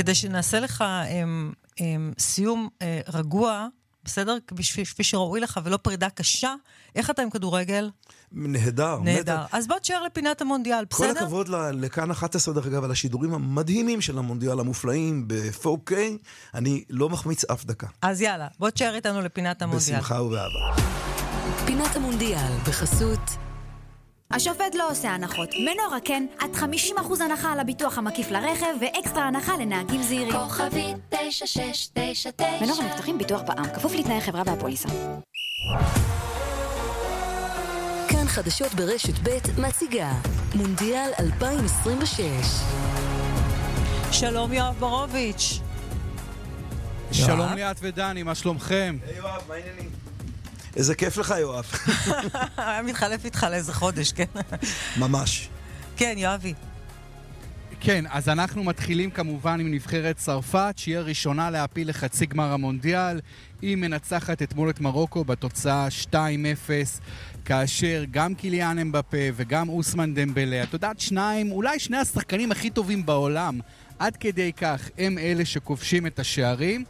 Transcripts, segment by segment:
כדי שנעשה לך סיום רגוע, בסדר? כפי שראוי לך ולא פרידה קשה, איך אתה עם כדורגל? נהדר. נהדר. אז בוא תשאר לפינת המונדיאל, בסדר? כל הכבוד לכאן 11 דרך אגב, על השידורים המדהימים של המונדיאל המופלאים ב-4K, אני לא מחמיץ אף דקה. אז יאללה, בוא תשאר איתנו לפינת המונדיאל. בשמחה ובאהבה. פינת המונדיאל בחסות השופט לא עושה הנחות. מנורה כן, עד 50% הנחה על הביטוח המקיף לרכב ואקסטרה הנחה לנהגים זהירים. כוכבית 9699 מנורה מבטחים ביטוח בע"מ, כפוף לתנאי חברה והפוליסה. כאן חדשות ברשת ב' מציגה מונדיאל 2026. שלום יואב ברוביץ'. שלום ליאת ודני, מה שלומכם? היי יואב, מה העניינים? איזה כיף לך יואב. היה מתחלף איתך לאיזה חודש, כן? ממש. כן, יואבי. כן, אז אנחנו מתחילים כמובן עם נבחרת צרפת, שהיא הראשונה להפיל לחצי גמר המונדיאל. היא מנצחת אתמול את מרוקו בתוצאה 2-0, כאשר גם קיליאן אמבפה וגם אוסמן דמבלה, את יודעת, אולי שני השחקנים הכי טובים בעולם, עד כדי כך הם אלה שכובשים את השערים.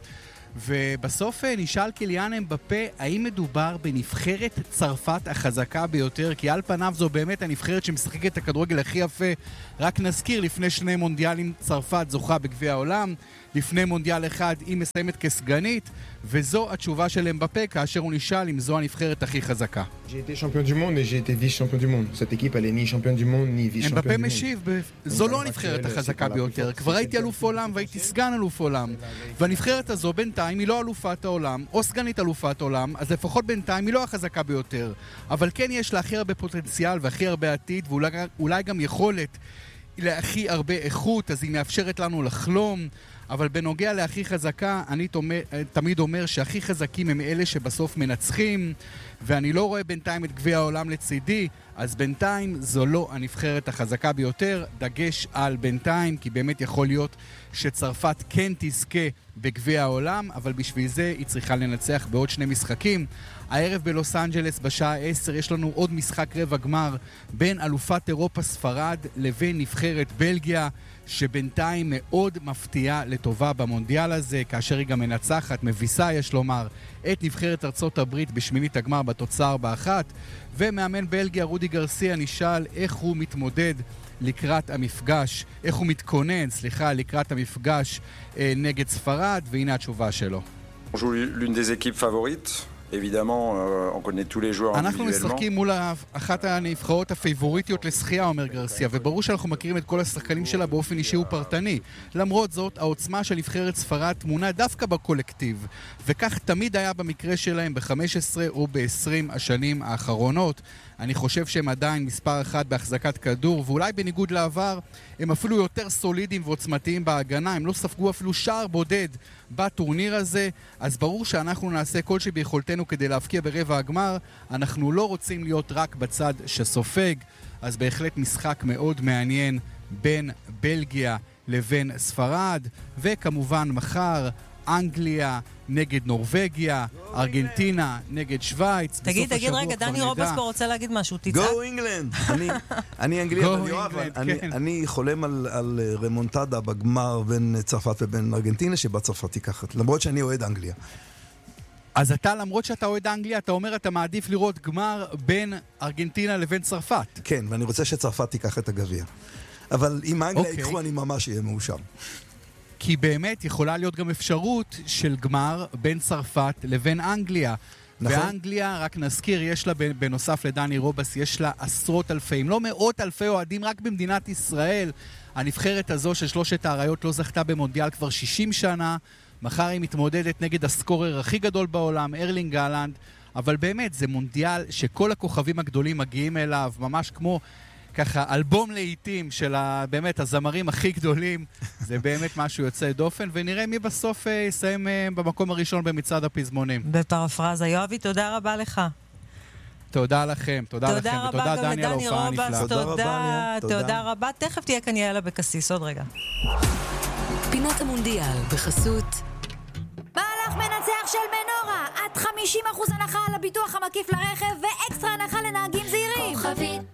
ובסוף נשאל קיליאן אמבפה האם מדובר בנבחרת צרפת החזקה ביותר, כי על פניו זו באמת הנבחרת שמשחקת את הכדורגל הכי יפה. רק נזכיר, לפני 2 מונדיאלים צרפת זוכה בגביע העולם, לפני מונדיאל אחד היא מסיימת כסגנית, וזו התשובה של אמבפה כאשר הוא נשאל אם זו הנבחרת הכי חזקה. J'ai été champion du monde et j'ai été vice-champion du monde. Cette équipe elle est ni championne du monde ni vice-champion du monde. אמבפה משיב, זו לא הנבחרת החזקה ביותר. כבר הייתי אלוף עולם והייתי סגן אלוף עולם. והנבחרת הזו בינתיים היא לא אלופת העולם או סגנית אלופת עולם, אז לפחות בינתיים היא לא החזקה ביותר. אבל כן יש לה הכי הרבה פוטנציאל והכי הרבה עתיד, ואולי גם יכולת להכי הרבה איכות, אז היא מאפשרת לנו לחלום. אבל בנוגע להכי חזקה, אני תמיד אומר שהכי חזקים הם אלה שבסוף מנצחים, ואני לא רואה בינתיים את גביע העולם לצידי, אז בינתיים זו לא הנבחרת החזקה ביותר, דגש על בינתיים, כי באמת יכול להיות שצרפת כן תזכה בגביע העולם, אבל בשביל זה היא צריכה לנצח בעוד 2 משחקים. הערב בלוס אנג'לס בשעה 10 יש לנו עוד משחק רבע גמר בין אלופת אירופה ספרד לבין נבחרת בלגיה, שבינתיים מאוד מפתיעה לטובה במונדיאל הזה, כאשר היא גם מנצחת, מביסה יש לומר, את נבחרת ארצות הברית בשמינית הגמר בתוצאה 4-1, ומאמן בלגיה רודי גרסיה נשאל איך הוא מתמודד לקראת המפגש, איך הוא מתכונן, לקראת המפגש נגד ספרד, והנה התשובה שלו. On joue l'une des équipes favorites. Évidemment, on connaît tous les joueurs אנחנו individuellement. משחקים מול אחת הנבחרות הפייבוריטיות לשחייה, אומר גרסיה, וברור שאנחנו מכירים את כל השחקנים שלה באופן אישי ופרטני. למרות זאת, העוצמה של נבחרת ספרד תמונה דווקא בקולקטיב, וכך תמיד היה במקרה שלהם ב-15 או ב-20 השנים האחרונות. אני חושב שהם עדיין מספר 1 בהחזקת כדור, ואולי בניגוד לעבר, הם אפילו יותר סולידיים ועוצמתיים בהגנה, הם לא ספגו אפילו שער בודד בטורניר הזה, אז ברור שאנחנו נעשה כל שביכולתנו כדי להפקיע ברבע הגמר, אנחנו לא רוצים להיות רק בצד שסופג, אז בהחלט משחק מאוד מעניין בין בלגיה לבין ספרד, וכמובן מחר אנגליה נגד נורווגיה, ארגנטינה נגד שוויץ. תגיד רגע, דני רובסקו רוצה להגיד משהו, תצעק. גו אינגלנד! אני אנגלי, אבל יואב, אני חולם על רמונטדה בגמר בין צרפת ובין ארגנטינה, שבה צרפת תיקחת, למרות שאני אוהד אנגליה. אז אתה, למרות שאתה אוהד אנגליה, אתה אומר אתה מעדיף לראות גמר בין ארגנטינה לבין צרפת. כן, ואני רוצה שצרפת תיקח את הגביע. אבל אם אנגליה יקחו, אני ממש אהיה מאושר. כי באמת יכולה להיות גם אפשרות של גמר בין צרפת לבין אנגליה. נכון. ואנגליה, רק נזכיר, יש לה בנוסף לדני רובס, יש לה עשרות אלפי, אם לא מאות אלפי אוהדים רק במדינת ישראל. הנבחרת הזו של 3 האריות לא זכתה במונדיאל כבר 60 שנה. מחר היא מתמודדת נגד הסקורר הכי גדול בעולם, ארלינג הלנד. אבל באמת זה מונדיאל שכל הכוכבים הגדולים מגיעים אליו, ממש כמו ככה אלבום לעיתים של באמת הזמרים הכי גדולים. זה באמת משהו יוצא דופן, ונראה מי בסוף יסיים במקום הראשון במצעד הפזמונים. בפרפרזה. יואבי, תודה רבה לך. תודה לכם, תודה לכם, ותודה דני על ההופעה הנפלאה. תודה רבה. תכף תהיה כאן יעלה בקסיס, עוד רגע. פינת המונדיאל בחסות מהלך מנצח של מנורה, עד 50% הנחה על הביטוח המקיף לרכב ואקסטרה הנחה לנהגים זהירים. כוכבית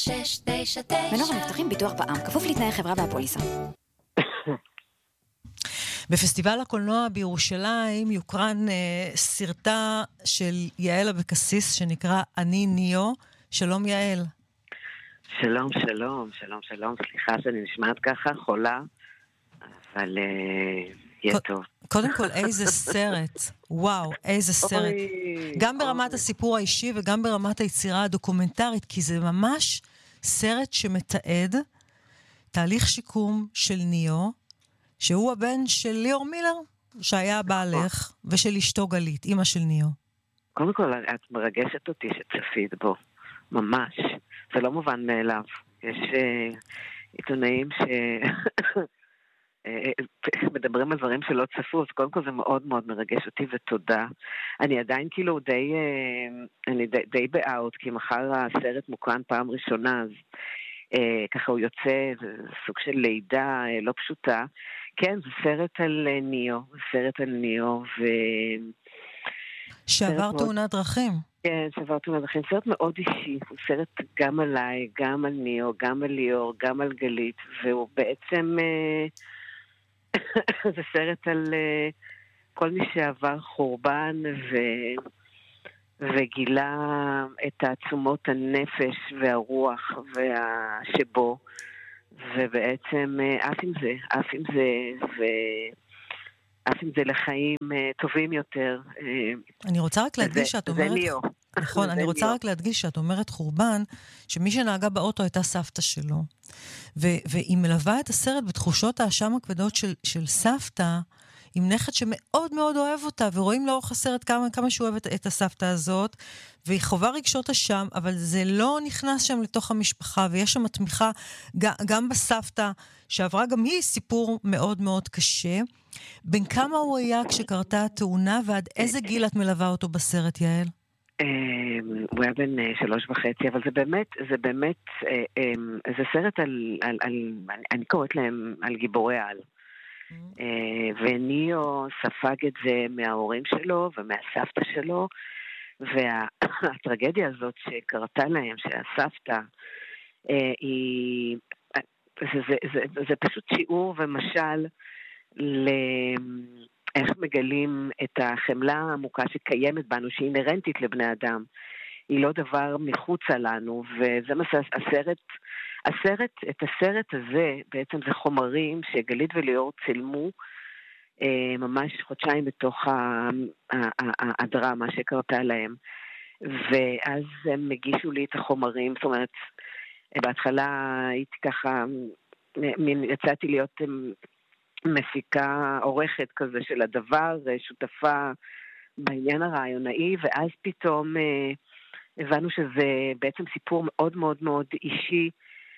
9699 מנורה מבטחים ביטוח בע"מ, כפוף לתנאי חברה והפוליסה. בפסטיבל הקולנוע בירושלים יוקרן סרטה של יעל אבקסיס שנקרא אני ניאו. שלום יעל. שלום, שלום, שלום, שלום. סליחה שאני נשמעת ככה, חולה, אבל יהיה טוב. קודם כל, איזה סרט. וואו, איזה סרט. גם ברמת הסיפור האישי וגם ברמת היצירה הדוקומנטרית, כי זה ממש סרט שמתעד תהליך שיקום של ניאו, שהוא הבן של ליאור מילר, שהיה בעלך, ושל אשתו גלית, אמא של ניאו. קודם כל, את מרגשת אותי שצפית בו. ממש. זה לא מובן מאליו. יש עיתונאים מדברים על דברים שלא צפו, אז קודם כל זה מאוד מאוד מרגש אותי, ותודה. אני עדיין כאילו די באאוט, כי מחר הסרט מוקרן פעם ראשונה, אז ככה הוא יוצא, סוג של לידה לא פשוטה. כן, זה סרט על ניאו, שעבר תאונת דרכים. כן, שעבר תאונת דרכים. סרט מאוד אישי, הוא סרט גם עליי, גם על ניאו, גם על ליאור, גם על גלית, והוא בעצם זה סרט על כל מי שעבר חורבן וגילה את תעצומות הנפש והרוח שבו, ובעצם אף עם זה לחיים טובים יותר. אני רוצה רק להדגיש שאת אומרת... זה ליאו. נכון, אני רוצה רק להדגיש שאת אומרת חורבן, שמי שנהגה באוטו הייתה סבתא שלו. והיא מלווה את הסרט בתחושות האשם הכבדות של סבתא, עם נכד שמאוד מאוד אוהב אותה, ורואים לאורך הסרט כמה שהוא אוהב את הסבתא הזאת, והיא חובה רגשות אשם, אבל זה לא נכנס שם לתוך המשפחה, ויש שם תמיכה גם בסבתא, שעברה גם היא סיפור מאוד מאוד קשה. בין כמה הוא היה כשקרתה התאונה, ועד איזה גיל את מלווה אותו בסרט, יעל? הוא היה בן 3.5, אבל זה באמת, זה סרט אני קוראת להם על גיבורי על. וניאו ספג את זה מההורים שלו ומהסבתא שלו, והטרגדיה הזאת שקרתה להם, שהסבתא, זה פשוט שיעור ומשל איך מגלים את החמלה העמוקה שקיימת בנו, שהיא אינרנטית לבני אדם. היא לא דבר מחוצה לנו, וזה מה את הסרט הזה, בעצם זה חומרים שגלית וליאור צילמו ממש חודשיים בתוך הדרמה שקרתה להם. ואז הם הגישו לי את החומרים, זאת אומרת, בהתחלה הייתי ככה, יצאתי להיות מפיקה עורכת כזה של הדבר, שותפה בעניין הרעיונאי, ואז פתאום הבנו שזה בעצם סיפור מאוד מאוד מאוד אישי,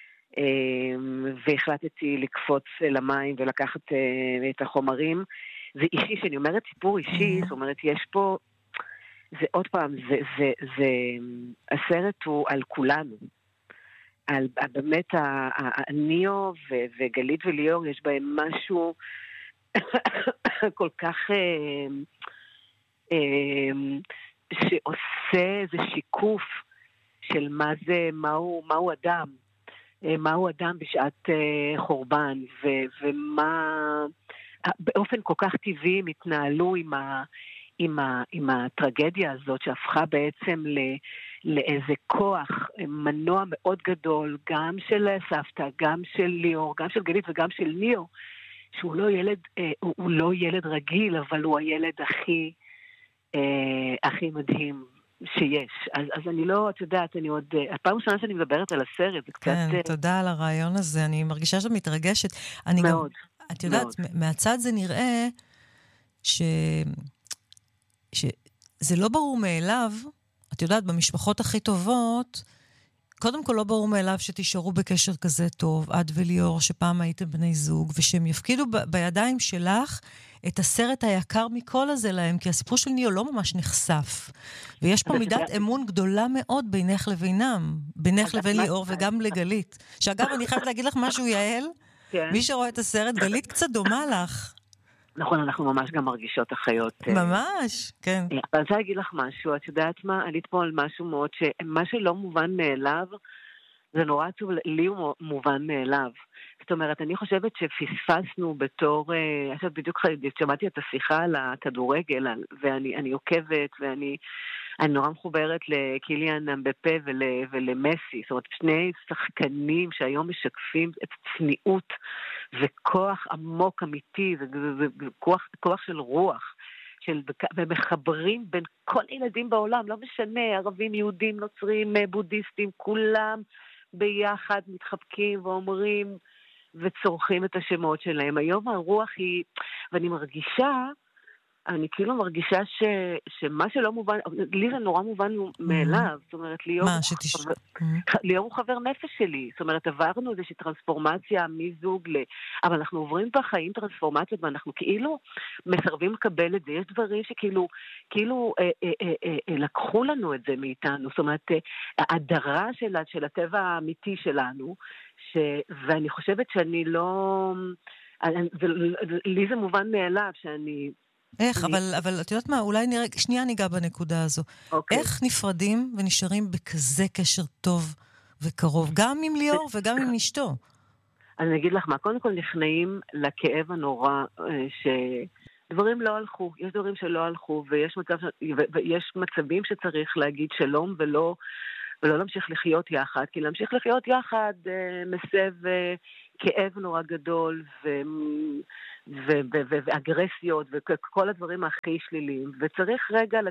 והחלטתי לקפוץ למים ולקחת את החומרים. זה אישי, שאני אומרת סיפור אישי, זאת אומרת יש פה, זה עוד פעם, הסרט הוא על כולנו. על באמת ניאו וגלית וליאור יש בהם משהו כל כך שעושה איזה שיקוף של מהו אדם, מהו אדם בשעת חורבן, ומה באופן כל כך טבעי הם התנהלו עם הטרגדיה הזאת שהפכה בעצם לאיזה כוח, מנוע מאוד גדול, גם של סבתא, גם של ליאור, גם של גלית וגם של ניאו, שהוא לא ילד רגיל, אבל הוא הילד הכי מדהים שיש. אז אני לא, את יודעת, אני עוד, הפעם ראשונה שאני מדברת על הסרט, זה קצת... כן, תודה על הרעיון הזה, אני מרגישה שאת מתרגשת. מאוד. את יודעת, מהצד זה נראה שזה לא ברור מאליו, את יודעת, במשפחות הכי טובות, קודם כל לא ברור מאליו שתישארו בקשר כזה טוב, עד וליאור, שפעם הייתם בני זוג, ושהם יפקידו בידיים שלך את הסרט היקר מכל הזה להם, כי הסיפור של ניאו לא ממש נחשף. ויש פה מידת אמון גדולה מאוד בינך לבינם, בינך לבין ליאור וגם לגלית. שאגב, אני חייבת להגיד לך משהו, יעל, מי שרואה את הסרט, גלית קצת דומה לך. נכון, אנחנו ממש גם מרגישות אחיות. ממש, כן. אבל אני רוצה להגיד לך משהו, את יודעת מה? עלית פה על משהו מאוד, שמה שלא מובן מאליו, זה נורא עצוב, לי הוא מובן מאליו. זאת זאת אומרת, אני חושבת שפספסנו בתור, עכשיו בדיוק שמעתי את השיחה על הכדורגל, ואני עוקבת, ואני נורא מחוברת לקיליאן אמבפה ולמסי, זאת אומרת, שני שחקנים שהיום משקפים את צניעות וכוח עמוק אמיתי, וכוח של רוח, ומחברים בין כל ילדים בעולם, לא משנה, ערבים, יהודים, נוצרים, בודהיסטים, כולם ביחד מתחבקים ואומרים וצורכים את השמות שלהם. היום הרוח היא, ואני אני כאילו מרגישה שמה שלא מובן, לי זה נורא מובן מאליו, זאת אומרת, ליאור הוא חבר נפש שלי, זאת אומרת, עברנו איזושהי טרנספורמציה מזוג אבל אנחנו עוברים בחיים טרנספורמציות, ואנחנו כאילו מסרבים לקבל את זה, יש דברים שכאילו לקחו לנו את זה מאיתנו, זאת אומרת, הדרה של הטבע האמיתי שלנו, ואני חושבת שאני לא, לי זה מובן מאליו שאני, איך? אבל את יודעת מה? אולי שנייה ניגע בנקודה הזו. איך נפרדים ונשארים בכזה קשר טוב וקרוב, גם עם ליאור וגם עם אשתו? אני אגיד לך מה, קודם כל נכנעים לכאב הנורא שדברים לא הלכו, יש דברים שלא הלכו, ויש מצבים שצריך להגיד שלום ולא להמשיך לחיות יחד, כי להמשיך לחיות יחד מסב כאב נורא גדול ואגרסיות וכל הדברים הכי שליליים, וצריך רגע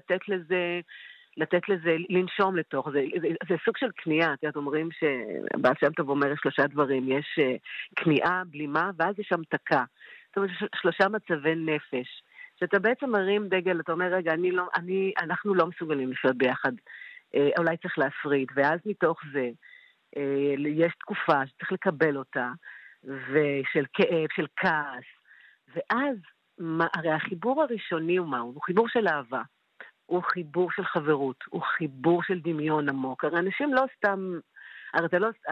לתת לזה לנשום לתוך זה. זה סוג של קנייה, אתם אומרים שבעל שם טוב אומר 3 דברים, יש קנייה, בלימה, ואז יש המתקה. זאת אומרת 3 מצבי נפש, שאתה בעצם מרים דגל, אתה אומר רגע, אנחנו לא מסוגלים לחיות ביחד, אולי צריך להפריד, ואז מתוך זה יש תקופה שצריך לקבל אותה, ושל כאב, של כעס, ואז הרי החיבור הראשוני הוא מהו? הוא חיבור של אהבה, הוא חיבור של חברות, הוא חיבור של דמיון עמוק. הרי אנשים לא סתם, הרי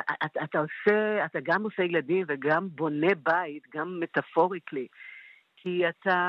אתה גם עושה ילדים וגם בונה בית, גם מטאפוריקלי, כי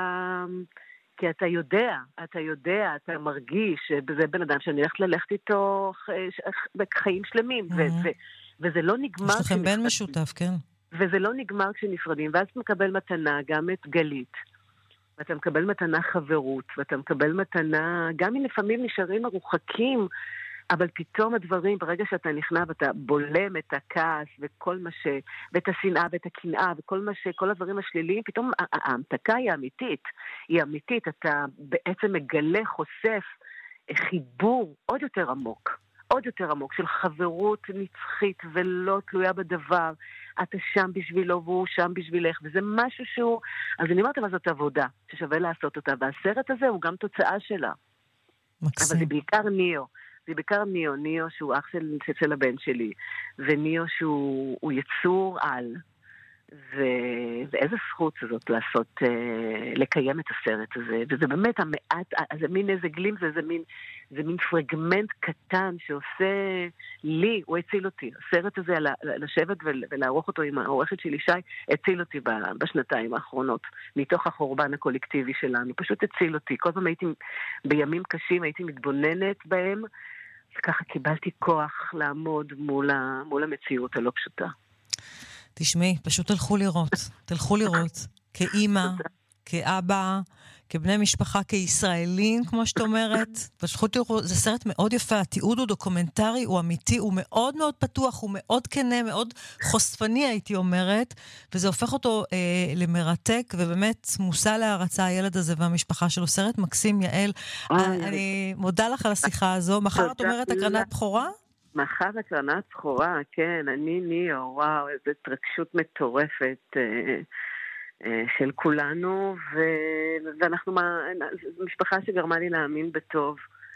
אתה יודע, אתה מרגיש שזה בן אדם שאני הולכת ללכת איתו בחיים שלמים, וזה לא נגמר. יש לכם בן משותף, כן. וזה לא נגמר כשנפרדים, ואז אתה מקבל מתנה גם את גלית, ואתה מקבל מתנה חברות, ואתה מקבל מתנה, גם אם לפעמים נשארים מרוחקים, אבל פתאום הדברים, ברגע שאתה נכנע ואתה בולם את הכעס ואת השנאה ואת הקנאה וכל הדברים השליליים, פתאום ההמתקה היא אמיתית, אתה בעצם מגלה, חושף חיבור עוד יותר עמוק של חברות נצחית ולא תלויה בדבר. אתה שם בשבילו והוא שם בשבילך, וזה משהו שהוא, אז אני אומרת, אבל זאת עבודה ששווה לעשות אותה, והסרט הזה הוא גם תוצאה שלה. מקסים. אבל זה בעיקר ניאו שהוא אח של הבן שלי, וניאו שהוא יצור על, ואיזה זכות זאת לעשות, לקיים את הסרט הזה, וזה באמת המעט, זה מין איזה גלים, זה מין פרגמנט קטן שעושה לי, הוא הציל אותי. הסרט הזה, לשבת ולערוך אותו עם העורכת של ישי, הציל אותי בשנתיים האחרונות, מתוך החורבן הקולקטיבי שלנו, פשוט הציל אותי. כל פעם בימים קשים הייתי מתבוננת בהם, וככה קיבלתי כוח לעמוד מול המציאות הלא פשוטה. תשמעי, פשוט תלכו לראות, כאימא, כאבא, כבני משפחה, כישראלים, כמו שאת אומרת. פשוט תראו, זה סרט מאוד יפה, התיעוד הוא דוקומנטרי, הוא אמיתי, הוא מאוד מאוד פתוח, הוא מאוד כנה, מאוד חושפני, הייתי אומרת, וזה הופך אותו למרתק, ובאמת מושא להרצה הילד הזה והמשפחה שלו. סרט מקסים, יעל. אני מודה לך על השיחה הזו. מחר את אומרת הקרנת בחורה? מחר הקרנת בחורה, כן, אני ניאו, וואו, איזו התרגשות מטורפת של כולנו, ואנחנו משפחה שגרמה לי להאמין בטוב,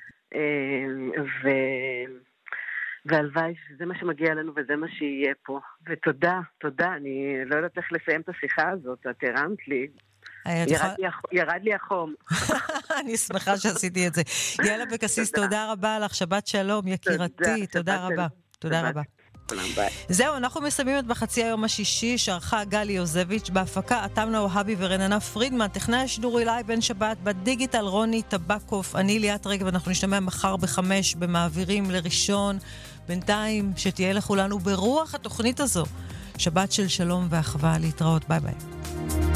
והלוואי שזה מה שמגיע לנו וזה מה שיהיה פה. ותודה, אני לא יודעת איך לסיים את השיחה הזאת, את הרמת לי. ירד לי החום. אני שמחה שעשיתי את זה. יאללה בקסיס, תודה רבה לך, שבת שלום, יקירתי, תודה רבה. זהו, אנחנו מסיימים את בחצי היום השישי, שערכה גלי יוזביץ', בהפקה אתמנה אוהבי ורננה פרידמן, טכנאי השידור אליי בן שבת, בדיגיטל רוני טבקוף, אני ליאת רגב, אנחנו נשתמע מחר ב5 במעבירים לראשון. בינתיים שתהיה לכולנו ברוח התוכנית הזו שבת של שלום ואחווה, להתראות, ביי ביי.